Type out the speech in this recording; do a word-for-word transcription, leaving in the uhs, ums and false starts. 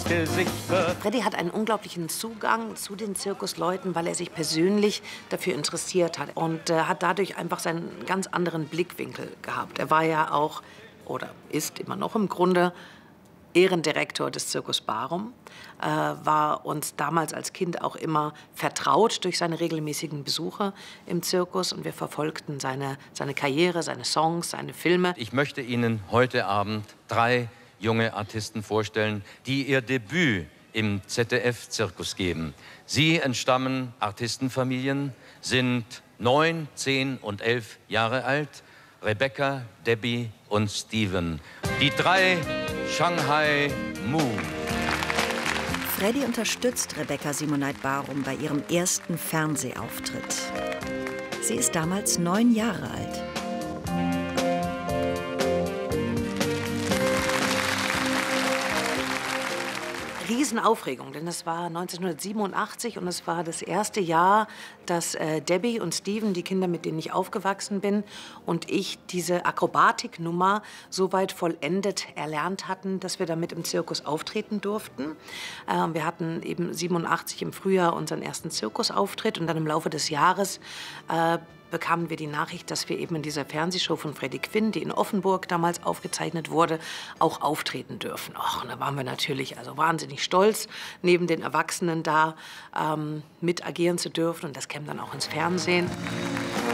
Gesichter. Freddie hat einen unglaublichen Zugang zu den Zirkusleuten, weil er sich persönlich dafür interessiert hat und äh, hat dadurch einfach seinen ganz anderen Blickwinkel gehabt. Er war ja auch, oder ist immer noch im Grunde, Ehrendirektor des Circus Barum, äh, war uns damals als Kind auch immer vertraut durch seine regelmäßigen Besuche im Zirkus und wir verfolgten seine, seine Karriere, seine Songs, seine Filme. Ich möchte Ihnen heute Abend drei junge Artisten vorstellen, die ihr Debüt im Z D F-Zirkus geben. Sie entstammen Artistenfamilien, sind neun, zehn und elf Jahre alt. Rebecca, Debbie und Steven. Die drei Shanghai Mu. Freddie unterstützt Rebecca Simoneit-Barum bei ihrem ersten Fernsehauftritt. Sie ist damals neun Jahre alt. Riesenaufregung, denn es war neunzehnhundertsiebenundachtzig und es war das erste Jahr, dass äh, Debbie und Steven, die Kinder, mit denen ich aufgewachsen bin, und ich diese Akrobatiknummer so weit vollendet erlernt hatten, dass wir damit im Zirkus auftreten durften. Äh, wir hatten eben siebenundachtzig im Frühjahr unseren ersten Zirkusauftritt und dann im Laufe des Jahres äh, bekamen wir die Nachricht, dass wir eben in dieser Fernsehshow von Freddie Quinn, die in Offenburg damals aufgezeichnet wurde, auch auftreten dürfen. Och, und da waren wir natürlich also wahnsinnig stolz, neben den Erwachsenen da ähm, mit agieren zu dürfen. Und das käme dann auch ins Fernsehen.